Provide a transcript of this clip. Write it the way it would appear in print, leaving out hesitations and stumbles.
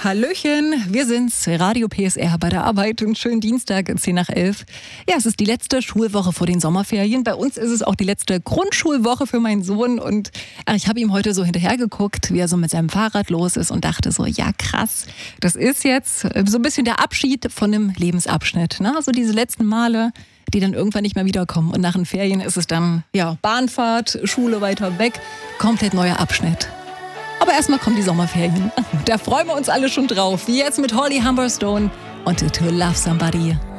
Hallöchen, wir sind's, Radio PSR bei der Arbeit und schönen Dienstag, 10 nach 11. Ja, es ist die letzte Schulwoche vor den Sommerferien. Bei uns ist es auch die letzte Grundschulwoche für meinen Sohn und ich habe ihm heute so hinterhergeguckt, wie er so mit seinem Fahrrad los ist und dachte so, ja krass, das ist jetzt so ein bisschen der Abschied von einem Lebensabschnitt. Ne? So diese letzten Male, die dann irgendwann nicht mehr wiederkommen. Und nach den Ferien ist es dann, ja, Bahnfahrt, Schule weiter weg, komplett neuer Abschnitt. Aber erstmal kommen die Sommerferien. Da freuen wir uns alle schon drauf. Wie jetzt mit Holly Humberstone und To Love Somebody.